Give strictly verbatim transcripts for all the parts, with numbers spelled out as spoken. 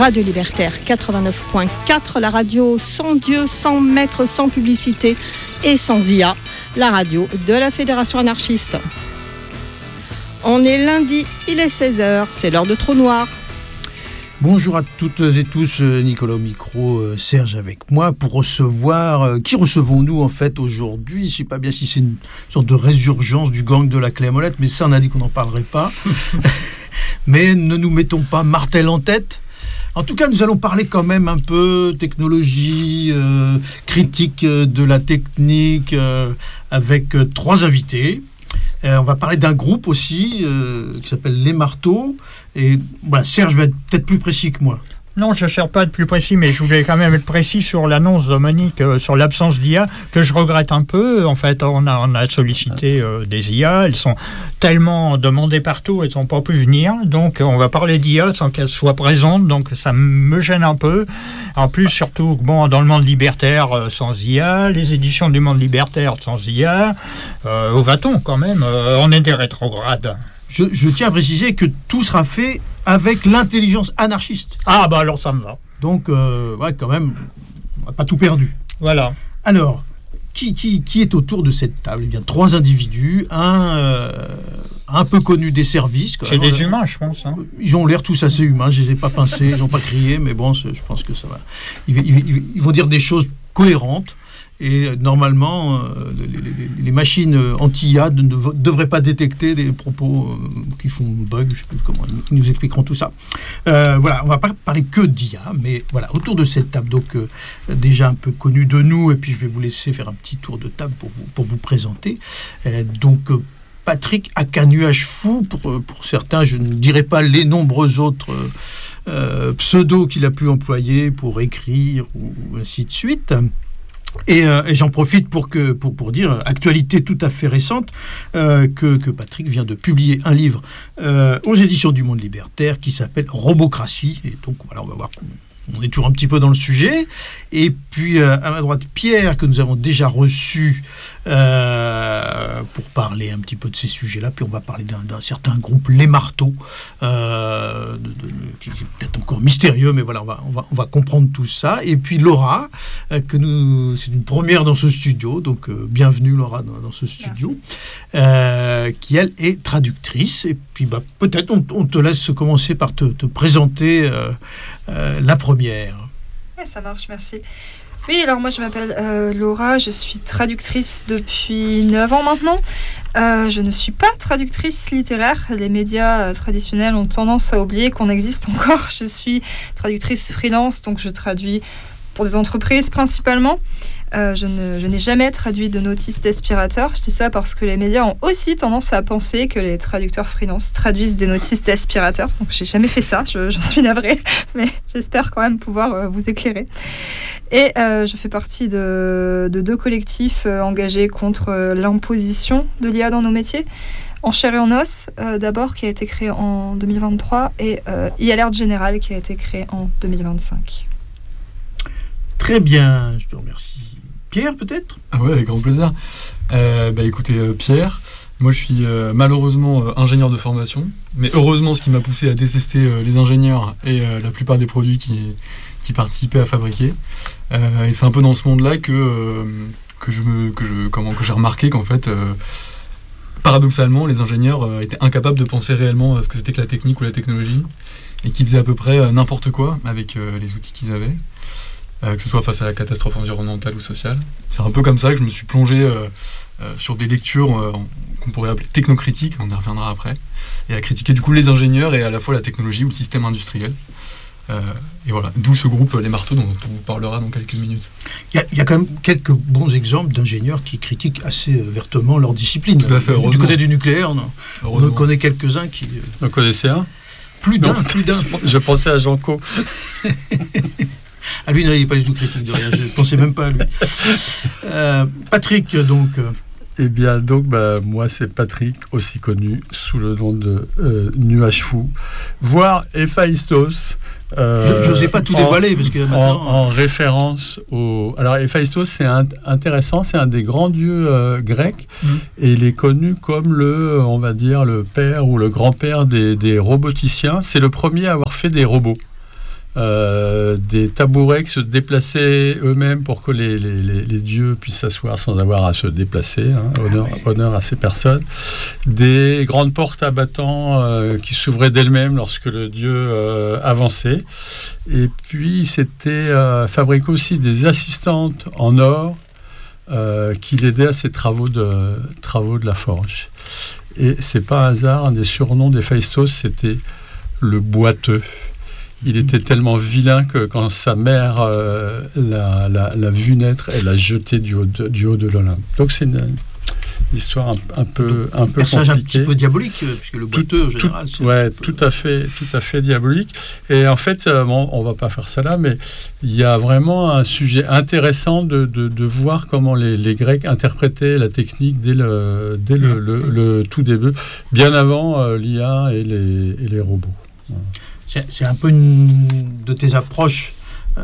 Radio Libertaire quatre-vingt-neuf point quatre, la radio sans Dieu, sans maître, sans publicité et sans I A, la radio de la Fédération anarchiste. On est lundi, il est seize heures, c'est l'heure de Trou Noir. Bonjour à toutes et tous, Nicolas au micro, Serge avec moi pour recevoir... Euh, qui recevons-nous en fait aujourd'hui ? Je ne sais pas bien si c'est une sorte de résurgence du gang de la clé à molette, mais ça on a dit qu'on n'en parlerait pas. Mais ne nous mettons pas martel en tête. En tout cas, nous allons parler quand même un peu technologie, euh, critique de la technique, euh, avec euh, trois invités. Euh, on va parler d'un groupe aussi euh, qui s'appelle Les Marteaux. Et voilà, Serge va être peut-être plus précis que moi. Non, je ne cherche pas à être plus précis, mais je voulais quand même être précis sur l'annonce de Monique euh, sur l'absence d'I A, que je regrette un peu. En fait, on a, on a sollicité euh, des I A, elles sont tellement demandées partout, elles n'ont pas pu venir. Donc, on va parler d'I A sans qu'elles soient présentes, donc ça me gêne un peu. En plus, surtout, bon, dans le monde libertaire, euh, sans I A, les éditions du monde libertaire sans I A, euh, où va-t-on quand même euh, On est des rétrogrades. Je, je tiens à préciser que tout sera fait avec l'intelligence anarchiste. Ah bah alors ça me va. Donc, euh, ouais, quand même, on n'a pas tout perdu. Voilà. Alors, qui, qui, qui est autour de cette table ? Eh bien, trois individus, un euh, un peu connu des services. C'est des euh, humains, je pense. Hein. Ils ont l'air tous assez humains, je ne les ai pas pincés, ils n'ont pas crié, mais bon, je pense que ça va. Ils, ils, ils vont dire des choses cohérentes. Et normalement, euh, les, les, les machines anti-I A ne dev- devraient pas détecter des propos euh, qui font bug. Je sais plus comment. Ils nous expliqueront tout ça. Euh, voilà, on va pas parler que d'I A, mais voilà, autour de cette table, donc euh, déjà un peu connue de nous, et puis je vais vous laisser faire un petit tour de table pour vous, pour vous présenter. Euh, donc, euh, Patrick Akanuage Fou, pour, pour certains, je ne dirai pas les nombreux autres euh, pseudos qu'il a pu employer pour écrire, ou ainsi de suite. Et, euh, et j'en profite pour, que, pour, pour dire, actualité tout à fait récente, euh, que, que Patrick vient de publier un livre euh, aux éditions du Monde Libertaire qui s'appelle Robocratie. Et donc voilà, on va voir, on est toujours un petit peu dans le sujet. Et puis euh, à ma droite, Pierre, que nous avons déjà reçu euh, pour parler un petit peu de ces sujets-là. Puis on va parler d'un, d'un certain groupe, Les Marteaux, euh, de, de, qui est peut-être encore mystérieux, mais voilà, on va, on va, on va comprendre tout ça. Et puis Laura, euh, que nous, c'est une première dans ce studio, donc euh, bienvenue Laura dans, dans ce studio, euh, qui elle est traductrice. Et puis bah, peut-être on, on te laisse commencer par te, te présenter euh, euh, la première. Ouais, ça marche, merci. Oui, alors moi je m'appelle euh, Laura, je suis traductrice depuis neuf ans maintenant. Euh, je ne suis pas traductrice littéraire. Les médias euh, traditionnels ont tendance à oublier qu'on existe encore. Je suis traductrice freelance, donc je traduis pour des entreprises principalement. Euh, je, ne, je n'ai jamais traduit de notices d'aspirateur. Je dis ça parce que les médias ont aussi tendance à penser que les traducteurs freelance traduisent des notices d'aspirateur. Donc j'ai jamais fait ça, je, j'en suis navrée, mais j'espère quand même pouvoir euh, vous éclairer. Et euh, je fais partie de, de deux collectifs euh, engagés contre euh, l'imposition de l'I A dans nos métiers. En chair et en os, euh, d'abord, qui a été créé en deux mille vingt-trois, et euh, e-alerte générale, qui a été créé en deux mille vingt-cinq. Très bien, je te remercie. Pierre, peut-être ? Ah ouais, avec grand plaisir. Euh, bah, écoutez, euh, Pierre, moi je suis euh, malheureusement euh, ingénieur de formation, mais heureusement ce qui m'a poussé à détester euh, les ingénieurs et euh, la plupart des produits qui, qui participaient à fabriquer. Euh, et c'est un peu dans ce monde-là que, euh, que, je me, que, je, comment, que j'ai remarqué qu'en fait, euh, paradoxalement, les ingénieurs euh, étaient incapables de penser réellement à ce que c'était que la technique ou la technologie, et qu'ils faisaient à peu près euh, n'importe quoi avec euh, les outils qu'ils avaient. Euh, que ce soit face à la catastrophe environnementale ou sociale. C'est un peu comme ça que je me suis plongé euh, euh, sur des lectures euh, qu'on pourrait appeler technocritiques, on y reviendra après, et à critiquer du coup les ingénieurs et à la fois la technologie ou le système industriel. Euh, et voilà, d'où ce groupe Les Marteaux dont on vous parlera dans quelques minutes. Il y, y a quand même quelques bons exemples d'ingénieurs qui critiquent assez vertement leur discipline. Tout à fait, du, du côté du nucléaire, non. On en connaît quelques-uns qui... Euh... Vous en connaissez un ? Plus d'un, non, plus d'un. Je pensais à Jean Co. Ah, lui, il n'est pas du tout critique de rien, je ne pensais même pas à lui. Euh, Patrick, donc. Eh bien, donc, bah, moi, c'est Patrick, aussi connu sous le nom de euh, Nuage Fou, voire Héphaïstos. Euh, je n'osais pas tout dévoiler, en, parce que maintenant... En, en référence au... Alors, Héphaïstos, c'est un, intéressant, c'est un des grands dieux euh, grecs, mmh. et il est connu comme le, on va dire, le père ou le grand-père des, des roboticiens. C'est le premier à avoir fait des robots. euh, des tabourets qui se déplaçaient eux-mêmes pour que les, les, les, les dieux puissent s'asseoir sans avoir à se déplacer, hein, honneur, honneur à ces personnes, des grandes portes à battants euh, qui s'ouvraient d'elles-mêmes lorsque le dieu euh, avançait, et puis c'était euh, fabriqué aussi des assistantes en or euh, qui l'aidaient à ces travaux de, travaux de la forge. Et c'est pas un hasard, un des surnoms d'Héphaïstos, c'était le boiteux. Il était tellement vilain que quand sa mère euh, l'a, l'a, l'a vu naître, elle l'a jeté du haut de, du haut de l'Olympe. Donc c'est une, une histoire un, un peu, un peu personnage compliquée. un petit peu diabolique, puisque le boiteux, en général, tout, c'est... ouais, tout à fait, tout à fait diabolique. Et en fait, euh, bon, on va pas faire ça là, mais il y a vraiment un sujet intéressant de, de, de voir comment les, les Grecs interprétaient la technique dès le, dès le, le, le tout début, bien avant euh, l'I A et les, et les robots. Voilà. C'est, c'est un peu une de tes approches,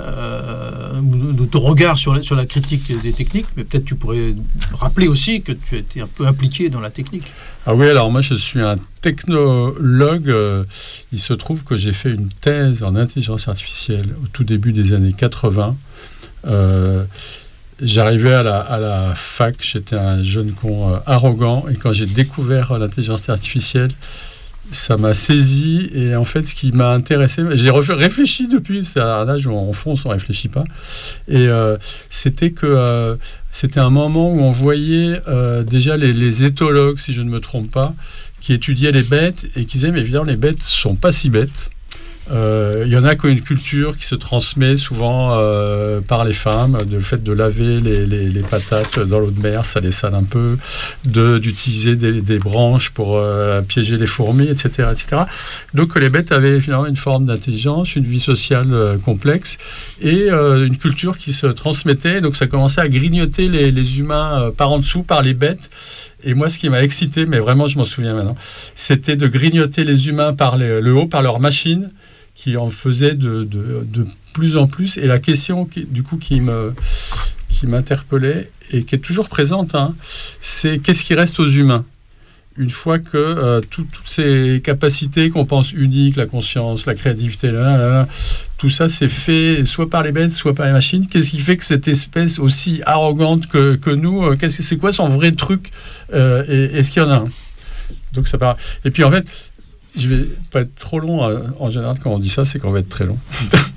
euh, de ton regard sur la, sur la critique des techniques, mais peut-être tu pourrais rappeler aussi que tu as été un peu impliqué dans la technique. Ah oui, alors moi je suis un technologue. Euh, il se trouve que j'ai fait une thèse en intelligence artificielle au tout début des années quatre-vingts. Euh, J'arrivais à la, à la fac, j'étais un jeune con euh, arrogant, et quand j'ai découvert l'intelligence artificielle, ça m'a saisi, et en fait ce qui m'a intéressé, j'ai réfléchi depuis, c'est à un âge où on fonce, on ne réfléchit pas, et euh, c'était que euh, c'était un moment où on voyait euh, déjà les, les éthologues, si je ne me trompe pas, qui étudiaient les bêtes et qui disaient mais évidemment les bêtes ne sont pas si bêtes. Il euh, y en a qui ont une culture qui se transmet souvent euh, par les femmes, de, le fait de laver les, les, les patates dans l'eau de mer, ça les sale un peu, de, d'utiliser des, des branches pour euh, piéger les fourmis, et cetera, et cetera. Donc les bêtes avaient finalement une forme d'intelligence, une vie sociale euh, complexe et euh, une culture qui se transmettait. Donc ça commençait à grignoter les, les humains euh, par en dessous, par les bêtes. Et moi, ce qui m'a excité, mais vraiment je m'en souviens maintenant, c'était de grignoter les humains par les, le haut, par leurs machines, qui en faisait de, de, de plus en plus. Et la question, qui, du coup, qui, me, qui m'interpellait et qui est toujours présente, hein, c'est qu'est-ce qui reste aux humains une fois que euh, tout, toutes ces capacités qu'on pense uniques, la conscience, la créativité, là, là, là, tout ça c'est fait soit par les bêtes, soit par les machines. Qu'est-ce qui fait que cette espèce aussi arrogante que, que nous, euh, qu'est-ce que, c'est quoi son vrai truc euh, et, est-ce qu'il y en a un? Donc ça part. Et puis en fait, je vais pas être trop long. En général, quand on dit ça, c'est qu'on va être très long.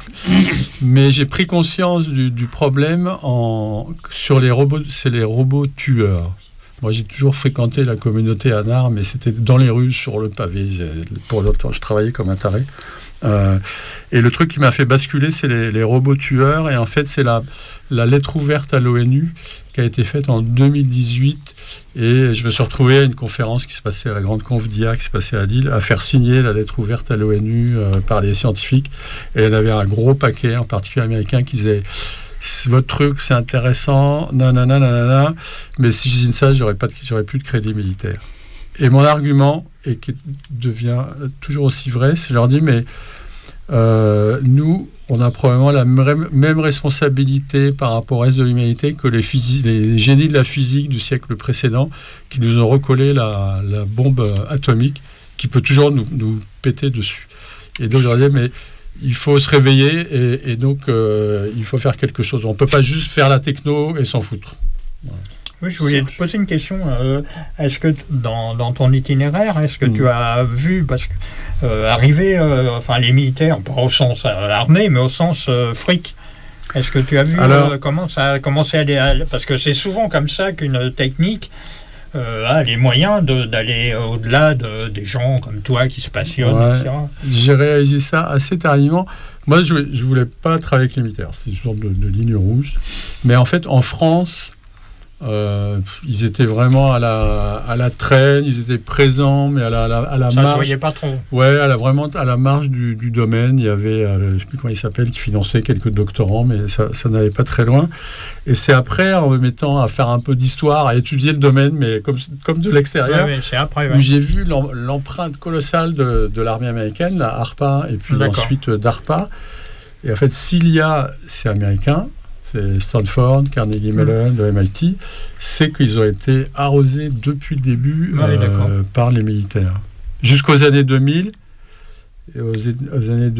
Mais j'ai pris conscience du, du problème en, sur les robots. C'est les robots tueurs. Moi, j'ai toujours fréquenté la communauté Anar, mais c'était dans les rues, sur le pavé. J'ai, pour longtemps, je travaillais comme un taré. Euh, et le truc qui m'a fait basculer, c'est les, les robots tueurs. Et en fait, c'est la, la lettre ouverte à l'ONU qui a été faite en deux mille dix-huit. Et je me suis retrouvé à une conférence qui se passait à la grande conf d'I A qui se passait à Lille, à faire signer la lettre ouverte à l'ONU euh, par les scientifiques. Et il y en avait un gros paquet, en particulier américain, qui disait votre truc, c'est intéressant, nanana, nanana, mais si je dis ça, j'aurais, pas de, j'aurais plus de crédit militaire. Et mon argument, et qui devient toujours aussi vrai, c'est je leur dis, mais euh, nous, on a probablement la même, même responsabilité par rapport au reste de l'humanité que les, phys- les génies de la physique du siècle précédent qui nous ont recollé la, la bombe atomique qui peut toujours nous, nous péter dessus. Et donc, je leur dis, mais il faut se réveiller et, et donc euh, il faut faire quelque chose. On ne peut pas juste faire la techno et s'en foutre. Voilà. Oui, je voulais te poser une question. Euh, est-ce que t- dans, dans ton itinéraire, est-ce que mmh. tu as vu, parce que euh, arriver, euh, enfin les militaires, pas au sens euh, armé, mais au sens euh, fric. Est-ce que tu as vu Alors, euh, comment ça a commencé à aller, parce que c'est souvent comme ça qu'une technique euh, a les moyens de, d'aller au-delà de, des gens comme toi qui se passionnent, ouais, et cetera. J'ai réalisé ça assez tardivement. Moi, je ne voulais pas travailler avec les militaires. C'était une sorte de, de ligne rouge. Mais en fait, en France, Euh, ils étaient vraiment à la, à la traîne, ils étaient présents, mais à la, à la, à la ça marge. Ça se voyait pas trop. Ouais, à la, vraiment à la marge du, du domaine. Il y avait, euh, je ne sais plus comment il s'appelle, qui finançait quelques doctorants, mais ça, ça n'allait pas très loin. Et c'est après, en me mettant à faire un peu d'histoire, à étudier le domaine, mais comme, comme de l'extérieur, ouais, ouais, c'est après, ouais. où j'ai vu l'em, l'empreinte colossale de, de l'armée américaine, la ARPA, et puis D'accord. ensuite d'ARPA. Et en fait, s'il y a, c'est américain. C'est Stanford, Carnegie Mellon, le M I T, c'est qu'ils ont été arrosés depuis le début ah, oui, euh, par les militaires. Jusqu'aux années deux mille, et aux, aux années